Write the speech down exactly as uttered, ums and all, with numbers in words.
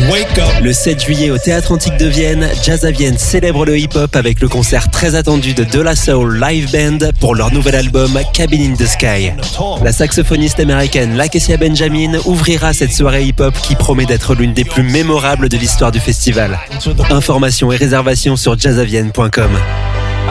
Le sept juillet au Théâtre Antique de Vienne, Jazz à Vienne célèbre le hip-hop avec le concert très attendu de De La Soul Live Band pour leur nouvel album Cabin in the Sky. La saxophoniste américaine Lakecia Benjamin ouvrira cette soirée hip-hop qui promet d'être l'une des plus mémorables de l'histoire du festival. Informations et réservations sur jazz à vienne point com.